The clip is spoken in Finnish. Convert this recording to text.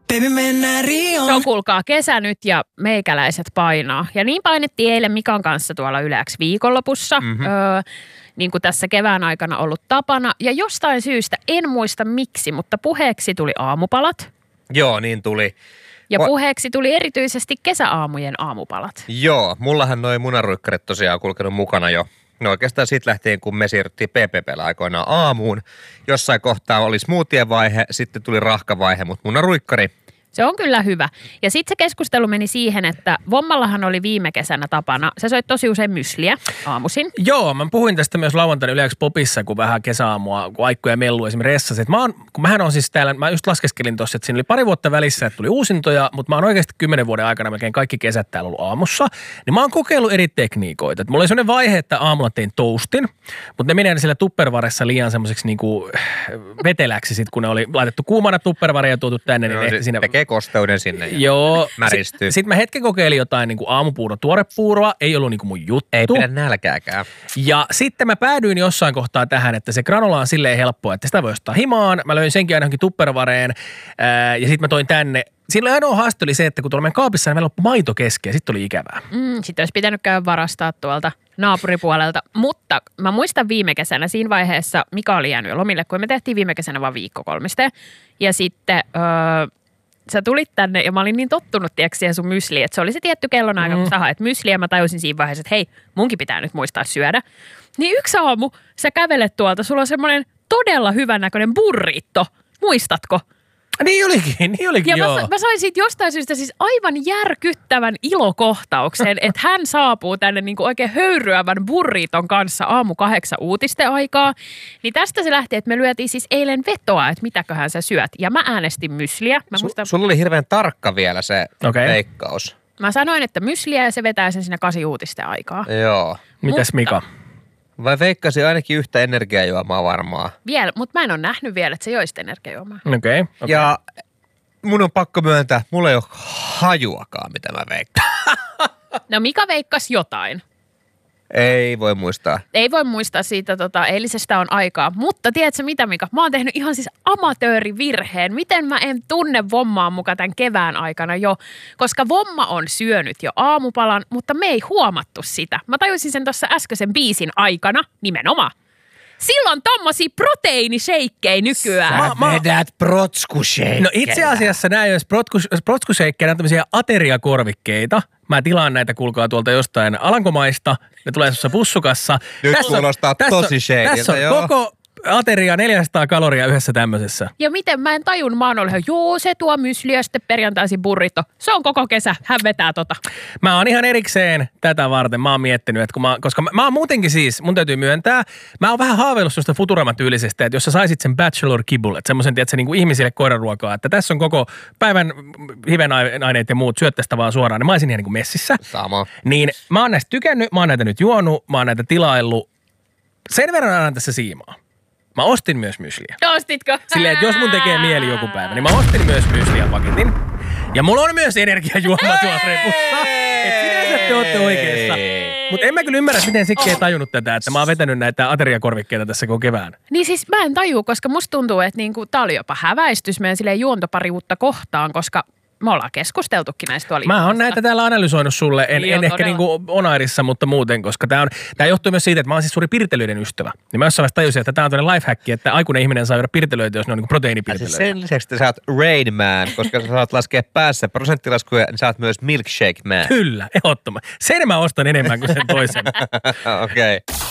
Baby, mennään Rioon. Se on kuulkaa kesä nyt ja meikäläiset painaa. Ja niin painettiin eilen Mikan kanssa tuolla Yleäks viikonlopussa. Niin kuin tässä kevään aikana ollut tapana. Ja jostain syystä, en muista miksi, mutta puheeksi tuli aamupalat. Joo, niin tuli. Ja puheeksi tuli erityisesti kesäaamujen aamupalat. Joo, mullahan noi munaruikkarit tosiaan on kulkenut mukana jo. No oikeastaan siitä lähtien, kun me siirryttiin PPP:llä aikoinaan aamuun. Jossain kohtaa oli smoothie-vaihe, sitten tuli rahkavaihe, mutta munaruikkari. Se on kyllä hyvä. Ja sitten se keskustelu meni siihen, että Vommallahan oli viime kesänä tapana. Se soi tosi usein mysliä aamuisin. Joo, mä puhuin tästä myös lauantaina Yleäks popissa, kun vähän kesäaamua, kun Aikku ja Mellu esimerkiksi ressasit. Mähän on siis täällä, mä just laskeskelin tuossa, että siinä oli pari vuotta välissä, että tuli uusintoja, mutta mä oon oikeasti 10 vuoden aikana melkein kaikki kesät täällä ollut aamussa. Niin mä oon kokeillut eri tekniikoita. Mulla oli sellainen vaihe, että aamulla tein toastin, mutta ne menee siellä tuppervaressa liian semmoiseksi niinku veteläksi sit, kun ne oli laitettu kuumana tuppervareja ja tuotu tänne. No, niin siinä tekee kosteuden sinne. Joo. Märistyy. Sitten mä hetken kokeilin jotain niinku aamupuuro, tuorepuuroa. Ei ollut niinku mun juttu. Ei pidä nälkääkään. Ja sitten mä päädyin jossain kohtaa tähän, että se granola on silleen helppoa, että sitä voi ostaa himaan. Mä löin senkin aina johonkin tuppervareen ja sitten mä toin tänne. Silloin ainoa haaste oli se, että kun tuolla meidän kaapissa, niin meillä loppui maito kesken ja sitten oli ikävää. Sitten olisi pitänyt käydä varastaa tuolta naapuripuolelta. Mutta mä muistan viime kesänä siinä vaiheessa, Mika oli jäänyt jo lomille, kun me tehtiin viime kesänä vaan viikko 3. Ja sitten sä tulit tänne ja mä olin niin tottunut, tiedätkö, siihen sun mysliin, että se oli se tietty kellonaika, kun sä haet mysliä. Mä tajusin siinä vaiheessa, että hei, munkin pitää nyt muistaa syödä. Niin yksi aamu sä kävelet tuolta, sulla on semmoinen todella hyvän näköinen burrito. Muistatko? Niin olikin, ja joo. mä sain siitä jostain syystä siis aivan järkyttävän ilokohtauksen, että hän saapuu tänne niinku oikein höyryävän burriton kanssa aamu 8 uutisten aikaa. Niin tästä se lähti, että me lyötiin siis eilen vetoa, että mitäköhän sä syöt. Ja mä äänestin mysliä. Sulla oli hirveän tarkka vielä se veikkaus. Mä sanoin, että mysliä ja se vetää sen siinä 8 uutisten aikaa. Joo. Mitäs Mika? Vai veikkasi ainakin yhtä energiajuomaa varmaan? Vielä, mutta mä en ole nähnyt vielä, että se joisi energiajuomaa. Okei. Ja mun on pakko myöntää, mulla ei ole hajuakaan, mitä mä veikkaan. No Mika veikkasi jotain. Ei voi muistaa. Ei voi muistaa siitä, eilisestä on aikaa. Mutta tiedätkö mitä, Mika? Mä oon tehnyt ihan siis amatöörivirheen. Miten mä en tunne Vommaa muka tämän kevään aikana jo? Koska Vomma on syönyt jo aamupalan, mutta me ei huomattu sitä. Mä tajusin sen tuossa äskeisen biisin aikana nimenomaan. Silloin tommosia proteiiniseikkejä nykyään. Sä vedät protskuseikkejä. No itse asiassa nämä ei ole protskuseikkejä, nämä on tämmöisiä ateriakorvikkeita. Mä tilaan näitä, kuulkaa, tuolta jostain Alankomaista. Ne tulee tuossa pussukassa. Nyt kuulostaa tosi shakeilta, Tässä on joo. koko ateria 400 kaloria yhdessä tämmöisessä. Ja miten mä en tajun, mä oon ollut, joo se tuo mysliä, sitten perjantaisin burrito. Se on koko kesä, hän vetää tota. Mä oon ihan erikseen tätä varten, mä oon miettinyt, että koska mä oon muutenkin siis, mun täytyy myöntää, mä oon vähän haaveillut sellaista Futurama-tyylisestä, että jos sä saisit sen bachelor kibble, että semmoisen, tiedätkö, niin kuin ihmisille koiranruokaa, että tässä on koko päivän hivenaineet ja muut, syöt tästä vaan suoraan, niin mä olisin ihan niin kuin messissä. Sama. Niin mä oon näistä tykännyt, mä oon näitä nyt juonut, mä oon näitä tilaillut. Sen verran annan tässä siimaa. Mä ostin myös mysliä. Ostitko? Silleen, että jos mun tekee mieli joku päivä, niin mä ostin myös mysliä paketin. Ja mulla on myös energiajuoma tuolla repussa. Et sinänsä te ootte oikeassa. Mutta en mä kyllä ymmärrä, miten Sikki ei tajunnut tätä, että mä oon vetänyt näitä ateriakorvikkeita tässä koko kevään. Niin siis mä en tajua, koska musta tuntuu, että niinku, tää oli jopa häväistys meidän silleen juontopariutta kohtaan, koska me ollaan keskusteltukin näistä tuolla. Mä oon näitä täällä analysoinut sulle, en ehkä niinku onairissa, mutta muuten, koska tää johtuu myös siitä, että mä oon siis suuri pirtelöiden ystävä. Niin mä jossain vaiheessa tajusin, että tää on tämmöinen lifehack, että aikuinen ihminen saa juoda pirtelöitä, jos ne on niinku proteiinipirtelöitä. Sen lisäksi, että sä oot Rain Man, koska sä saat laskea päässä prosenttilaskuja, niin sä oot myös Milkshake Man. Kyllä, ehdottomasti. Sen mä ostan enemmän kuin sen toisen. Okei.